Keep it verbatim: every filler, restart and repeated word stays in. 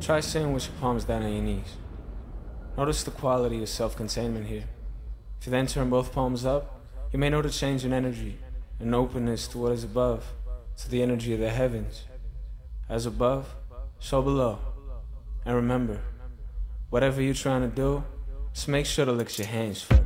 Try sitting with your palms down on your knees. Notice the quality of self-containment here. If you then turn both palms up, you may notice change in energy, an openness to what is above, to the energy of the heavens. As above, so below. And remember, whatever you're trying to do, just make sure to lick your hands first.